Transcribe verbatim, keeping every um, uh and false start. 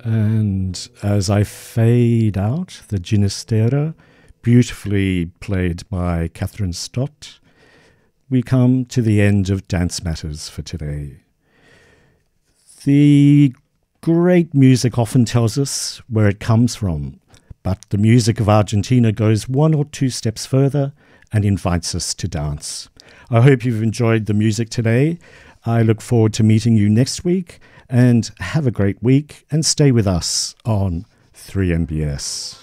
And as I fade out, the Ginastera, beautifully played by Catherine Stott, we come to the end of Dance Matters for today. The great music often tells us where it comes from, but the music of Argentina goes one or two steps further and invites us to dance. I hope you've enjoyed the music today. I look forward to meeting you next week, and have a great week and stay with us on three M B S.